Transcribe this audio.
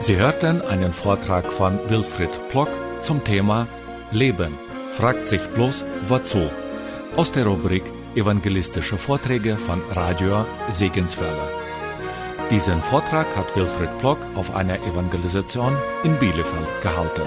Sie hörten einen Vortrag von Wilfried Plock zum Thema Leben, fragt sich bloß, wozu? Aus der Rubrik Evangelistische Vorträge von Radio Segenswelle. Diesen Vortrag hat Wilfried Plock auf einer Evangelisation in Bielefeld gehalten.